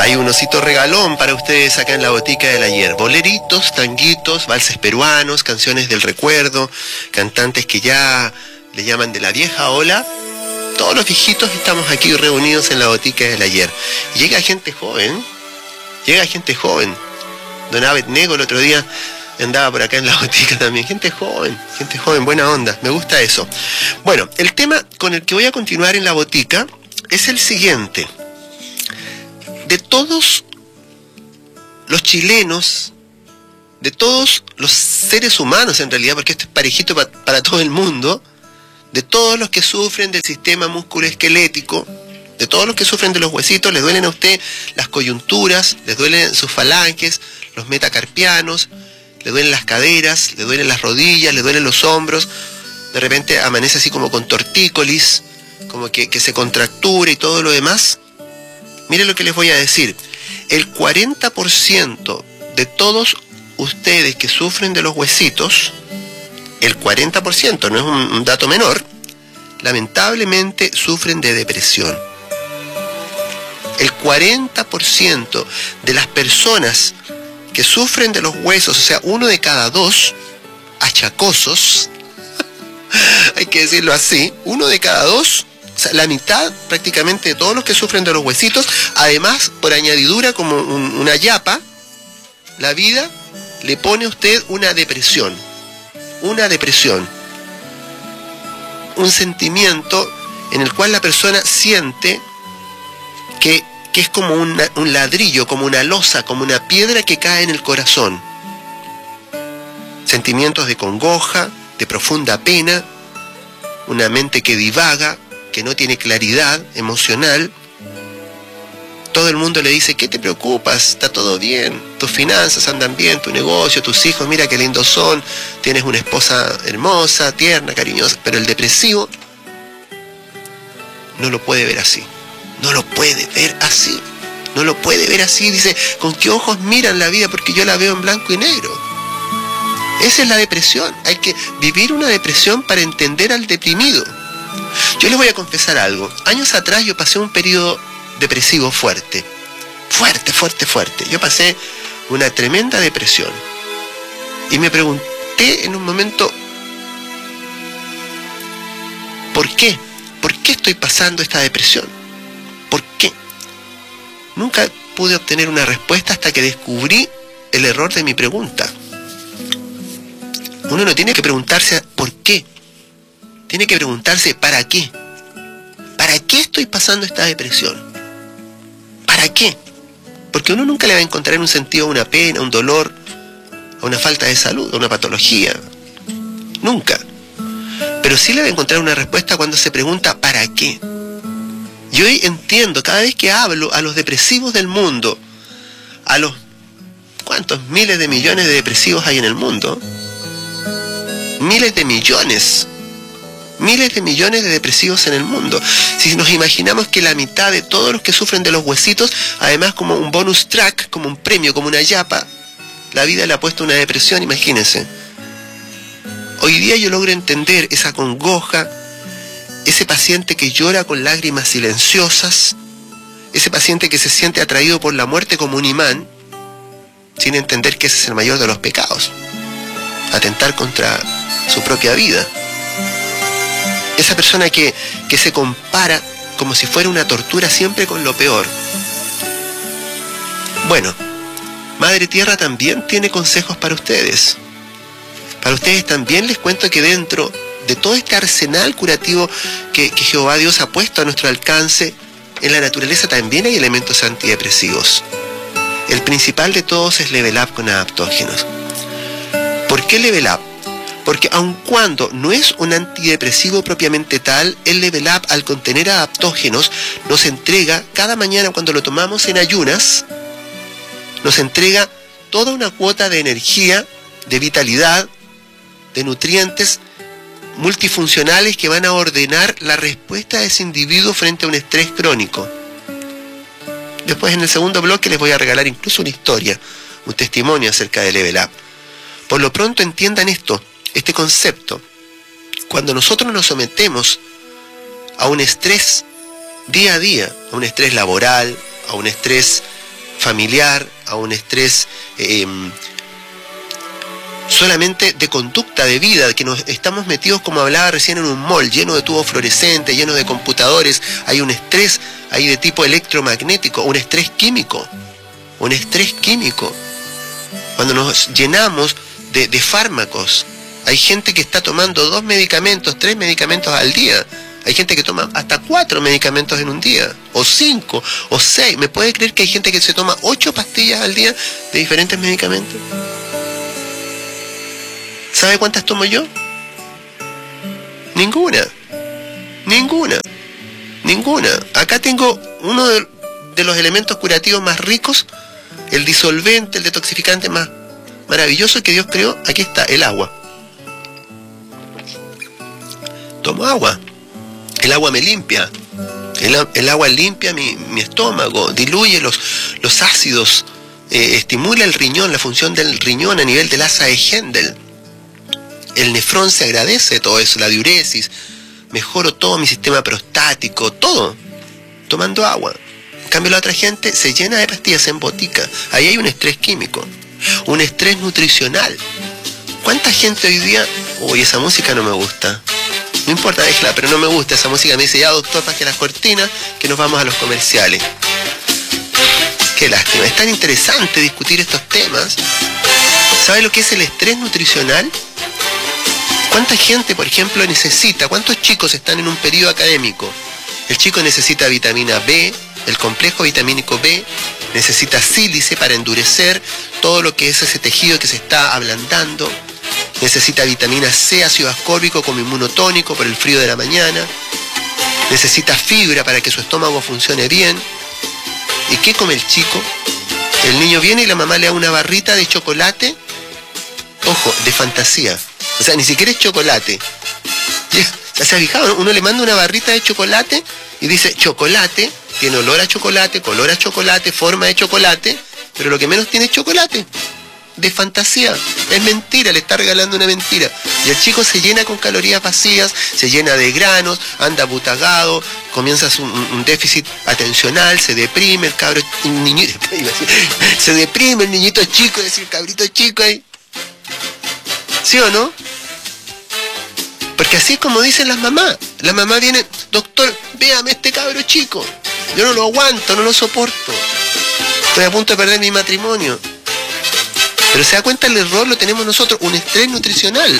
Hay un osito regalón para ustedes acá en la botica del ayer. Boleritos, tanguitos, valses peruanos, canciones del recuerdo, cantantes que ya le llaman de la vieja ola. Todos los viejitos estamos aquí reunidos en la botica del ayer. Y llega gente joven. Don Abednego el otro día andaba por acá en la botica también. Gente joven, buena onda. Me gusta eso. Bueno, el tema con el que voy a continuar en la botica es el siguiente. De todos los chilenos, de todos los seres humanos en realidad, porque esto es parejito para todo el mundo, de todos los que sufren del sistema musculoesquelético, de todos los que sufren de los huesitos, les duelen a usted las coyunturas, les duelen sus falanges, los metacarpianos, le duelen las caderas, le duelen las rodillas, le duelen los hombros, de repente amanece así como con tortícolis, como que se contractura y todo lo demás. Miren lo que les voy a decir. El 40% de todos ustedes que sufren de los huesitos, el 40%, no es un dato menor, lamentablemente sufren de depresión. El 40% de las personas que sufren de los huesos, o sea, 1 de cada 2 achacosos, hay que decirlo así, 1 de cada 2, o sea, la mitad prácticamente de todos los que sufren de los huesitos, además, por añadidura, como una yapa, la vida le pone a usted una depresión, un sentimiento en el cual la persona siente que es como un ladrillo, como una losa, como una piedra que cae en el corazón. Sentimientos de congoja, de profunda pena, una mente que divaga, que no tiene claridad emocional. Todo el mundo le dice, ¿qué te preocupas? Está todo bien, tus finanzas andan bien, tu negocio, tus hijos, mira qué lindos son, tienes una esposa hermosa, tierna, cariñosa. Pero el depresivo no lo puede ver así, no lo puede ver así, dice, ¿con qué ojos miran la vida? Porque yo la veo en blanco y negro. Esa es la depresión, hay que vivir una depresión para entender al deprimido. Yo les voy a confesar algo. Años atrás yo pasé un periodo depresivo fuerte. Yo pasé una tremenda depresión. Y me pregunté en un momento, ¿por qué? ¿Por qué estoy pasando esta depresión? ¿Por qué? Nunca pude obtener una respuesta hasta que descubrí el error de mi pregunta. Uno no tiene que preguntarse ¿por qué? Tiene que preguntarse ¿para qué? ¿Para qué estoy pasando esta depresión? ¿Para qué? Porque uno nunca le va a encontrar un sentido a una pena, un dolor, a una falta de salud, a una patología. Nunca. Pero sí le va a encontrar una respuesta cuando se pregunta ¿para qué? Y hoy entiendo, cada vez que hablo a los depresivos del mundo, a los ¿cuántos miles de millones de depresivos hay en el mundo? Miles de millones de depresivos en el mundo. Si nos imaginamos que la mitad de todos los que sufren de los huesitos, además como un bonus track, como un premio, como una yapa, la vida le ha puesto una depresión, imagínense. Hoy día yo logro entender esa congoja, ese paciente que llora con lágrimas silenciosas, ese paciente que se siente atraído por la muerte como un imán, sin entender que ese es el mayor de los pecados, atentar contra su propia vida. Esa persona que se compara como si fuera una tortura siempre con lo peor. Bueno, Madre Tierra también tiene consejos para ustedes. Para ustedes también les cuento que dentro de todo este arsenal curativo que Jehová Dios ha puesto a nuestro alcance, en la naturaleza también hay elementos antidepresivos. El principal de todos es Level Up con adaptógenos. ¿Por qué Level Up? Porque aun cuando no es un antidepresivo propiamente tal, el Level Up, al contener adaptógenos, nos entrega, cada mañana cuando lo tomamos en ayunas, nos entrega toda una cuota de energía, de vitalidad, de nutrientes multifuncionales que van a ordenar la respuesta de ese individuo frente a un estrés crónico. Después, en el segundo bloque, les voy a regalar incluso una historia, un testimonio acerca de Level Up. Por lo pronto entiendan este concepto. Cuando nosotros nos sometemos a un estrés día a día, a un estrés laboral, a un estrés familiar, a un estrés solamente de conducta de vida, que nos estamos metidos, como hablaba recién, en un mall lleno de tubos fluorescentes, lleno de computadores. Hay un estrés ahí de tipo electromagnético, un estrés químico, cuando nos llenamos de fármacos. Hay gente que está tomando 2 medicamentos, 3 medicamentos al día. Hay gente que toma hasta 4 medicamentos en un día, o 5, o 6. ¿Me puede creer que hay gente que se toma 8 pastillas al día de diferentes medicamentos? ¿Sabe cuántas tomo yo? Ninguna. Acá tengo uno de los elementos curativos más ricos, el disolvente, el detoxificante más maravilloso que Dios creó. Aquí está, el agua. Tomo agua. El agua me limpia. El agua limpia mi estómago, diluye los ácidos, estimula el riñón, la función del riñón a nivel del asa de Hendel. El nefrón se agradece de todo eso, la diuresis. Mejoro todo mi sistema prostático, todo, tomando agua. En cambio, la otra gente se llena de pastillas, se embotica. Ahí hay un estrés químico, un estrés nutricional. ¿Cuánta gente hoy día? Uy, esa música no me gusta. No importa, déjala, pero no me gusta esa música. Me dice, ya doctor, baje las cortinas, que nos vamos a los comerciales. Qué lástima, es tan interesante discutir estos temas. ¿Sabe lo que es el estrés nutricional? ¿Cuánta gente, por ejemplo, necesita? ¿Cuántos chicos están en un periodo académico? El chico necesita vitamina B, el complejo vitamínico B, necesita sílice para endurecer todo lo que es ese tejido que se está ablandando, necesita vitamina C, ácido ascórbico como inmunotónico por el frío de la mañana, necesita fibra para que su estómago funcione bien. ¿Y qué come el chico? El niño viene y la mamá le da una barrita de chocolate, ojo, de fantasía. O sea, ni siquiera es chocolate. ¿Se ha fijado? Uno le manda una barrita de chocolate y dice chocolate, tiene olor a chocolate, color a chocolate, forma de chocolate, pero lo que menos tiene es chocolate. De fantasía. Es mentira, le está regalando una mentira. Y el chico se llena con calorías vacías, se llena de granos, anda butagado, comienza un déficit atencional, se deprime el cabro, se deprime el niñito chico, es decir, el cabrito chico ahí. ¿Sí o no? Porque así es como dicen las mamás. La mamá viene, doctor, véame este cabro chico. Yo no lo aguanto, no lo soporto. Estoy a punto de perder mi matrimonio. Pero se da cuenta, el error lo tenemos nosotros, un estrés nutricional.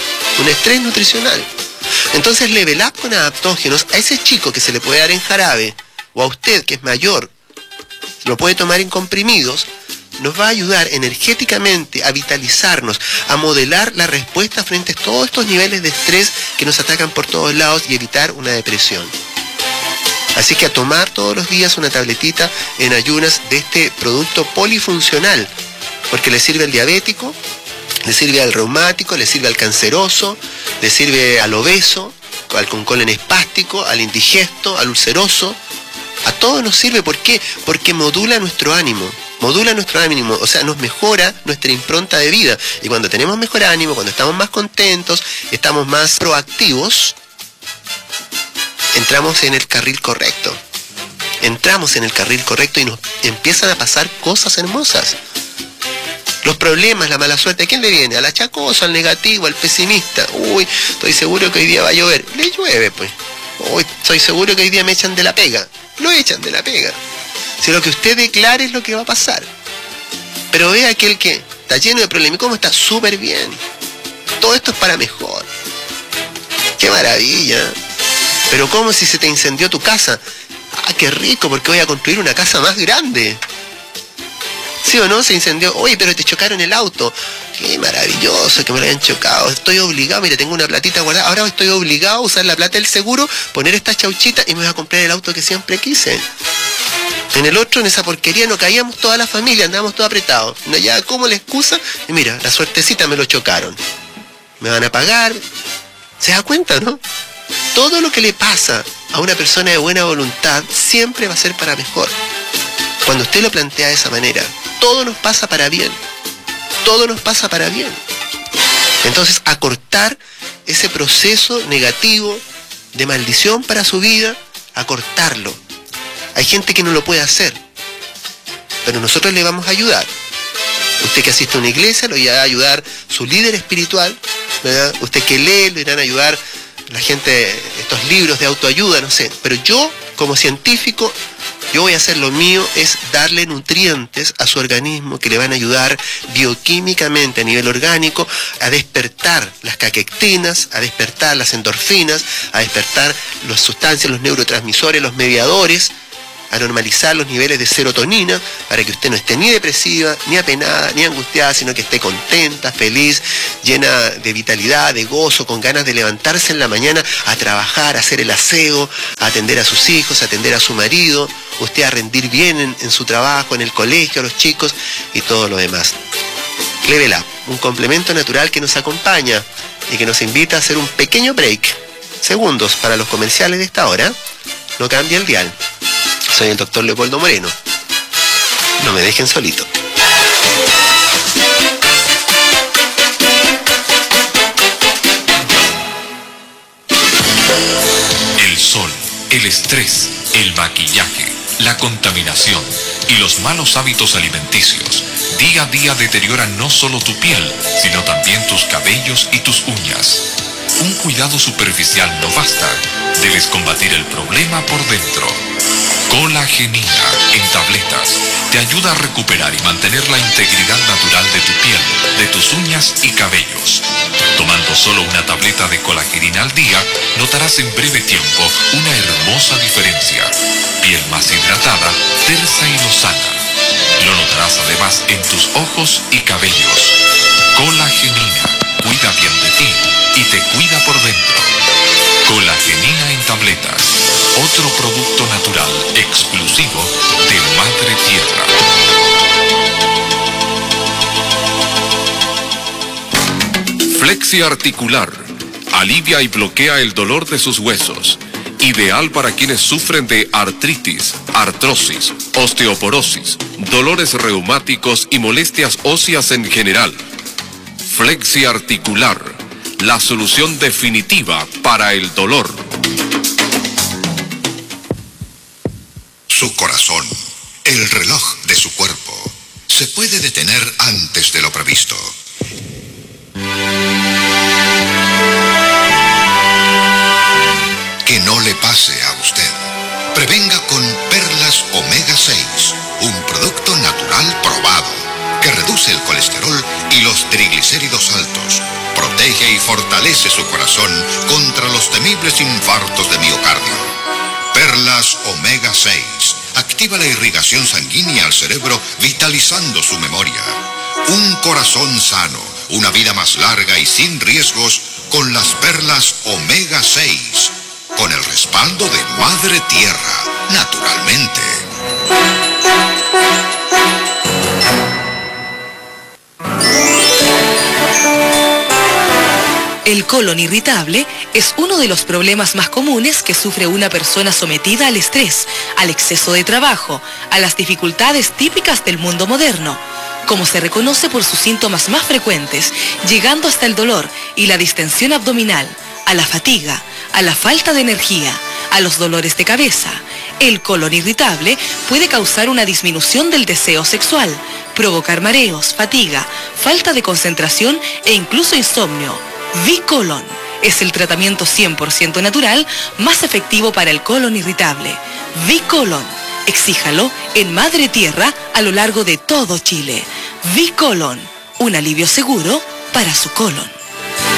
Entonces, Level Up con adaptógenos, a ese chico que se le puede dar en jarabe, o a usted que es mayor, lo puede tomar en comprimidos, nos va a ayudar energéticamente a vitalizarnos, a modelar la respuesta frente a todos estos niveles de estrés que nos atacan por todos lados y evitar una depresión. Así que a tomar todos los días una tabletita en ayunas de este producto polifuncional, porque le sirve al diabético, le sirve al reumático, le sirve al canceroso, le sirve al obeso, al con colon espástico, al indigesto, al ulceroso. A todos nos sirve. ¿Por qué? Porque modula nuestro ánimo, o sea, nos mejora nuestra impronta de vida. Y cuando tenemos mejor ánimo, cuando estamos más contentos, estamos más proactivos, entramos en el carril correcto. Y nos empiezan a pasar cosas hermosas. Los problemas, la mala suerte, ¿a quién le viene? Al achacoso, al negativo, al pesimista. Uy, estoy seguro que hoy día va a llover. Le llueve, pues. Uy, estoy seguro que hoy día me echan de la pega. Lo echan de la pega. Si lo que usted declare es lo que va a pasar. Pero ve a aquel que está lleno de problemas. ¿Y cómo está? Súper bien. Todo esto es para mejor. ¡Qué maravilla! Pero ¿cómo si se te incendió tu casa? ¡Ah, qué rico! Porque voy a construir una casa más grande. ¿Sí o no? Se incendió. Oye, pero te chocaron el auto. Qué maravilloso que me lo hayan chocado. Estoy obligado, mira, tengo una platita guardada. Ahora estoy obligado a usar la plata del seguro, poner esta chauchita y me voy a comprar el auto que siempre quise. En el otro, en esa porquería, no caíamos toda la familia, andábamos todos apretados. No hallaba como la excusa. Y mira, la suertecita me lo chocaron. Me van a pagar. ¿Se da cuenta, no? Todo lo que le pasa a una persona de buena voluntad siempre va a ser para mejor. Cuando usted lo plantea de esa manera, todo nos pasa para bien. Entonces, acortar ese proceso negativo de maldición para su vida, acortarlo. Hay gente que no lo puede hacer, pero nosotros le vamos a ayudar. Usted que asiste a una iglesia, lo irá a ayudar su líder espiritual, ¿verdad? Usted que lee, lo irán a ayudar la gente, estos libros de autoayuda, no sé. Pero yo, como científico, yo voy a hacer lo mío, es darle nutrientes a su organismo que le van a ayudar bioquímicamente a nivel orgánico a despertar las caquectinas, a despertar las endorfinas, a despertar las sustancias, los neurotransmisores, los mediadores, a normalizar los niveles de serotonina para que usted no esté ni depresiva, ni apenada, ni angustiada, sino que esté contenta, feliz, llena de vitalidad, de gozo, con ganas de levantarse en la mañana a trabajar, a hacer el aseo, a atender a sus hijos, a atender a su marido, usted a rendir bien en su trabajo, en el colegio, a los chicos y todo lo demás. Level Up, un complemento natural que nos acompaña y que nos invita a hacer un pequeño break. Segundos para los comerciales de esta hora. No cambie el dial. Soy el doctor Leopoldo Moreno. No me dejen solito. El sol, el estrés, el maquillaje, la contaminación y los malos hábitos alimenticios día a día deterioran no solo tu piel, sino también tus cabellos y tus uñas. Un cuidado superficial no basta. Debes combatir el problema por dentro. Colagenina en tabletas te ayuda a recuperar y mantener la integridad natural de tu piel, de tus uñas y cabellos. Tomando solo una tableta de colagenina al día, notarás en breve tiempo una hermosa diferencia. Piel más hidratada, tersa y lozana. Lo notarás además en tus ojos y cabellos. Colagenina cuida bien de ti y te cuida por dentro. Colagenina en tabletas, otro producto natural exclusivo de Madre Tierra. Flexi Articular alivia y bloquea el dolor de sus huesos. Ideal para quienes sufren de artritis, artrosis, osteoporosis, dolores reumáticos y molestias óseas en general. Flexi Articular, la solución definitiva para el dolor. Su corazón, el reloj de su cuerpo, se puede detener antes de lo previsto. Que no le pase a usted. Prevenga con Perlas Omega 6, un producto natural probado que reduce el colesterol y los triglicéridos altos, protege y fortalece su corazón contra los temibles infartos de miocardio. Perlas Omega 6 activa la irrigación sanguínea al cerebro, vitalizando su memoria. Un corazón sano, una vida más larga y sin riesgos con las Perlas Omega 6, con el respaldo de Madre Tierra, naturalmente. El colon irritable es uno de los problemas más comunes que sufre una persona sometida al estrés, al exceso de trabajo, a las dificultades típicas del mundo moderno, como se reconoce por sus síntomas más frecuentes, llegando hasta el dolor y la distensión abdominal, a la fatiga, a la falta de energía, a los dolores de cabeza. El colon irritable puede causar una disminución del deseo sexual, provocar mareos, fatiga, falta de concentración e incluso insomnio. Vicolon es el tratamiento 100% natural más efectivo para el colon irritable. Vicolon, exíjalo en Madre Tierra a lo largo de todo Chile. Vicolon, un alivio seguro para su colon.